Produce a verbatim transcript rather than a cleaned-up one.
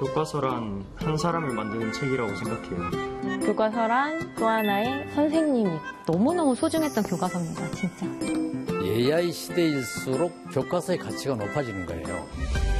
교과서란 한 사람을 만드는 책이라고 생각해요. 교과서란 또 하나의 선생님이 너무너무 소중했던 교과서입니다, 진짜. 에이아이 시대일수록 교과서의 가치가 높아지는 거예요.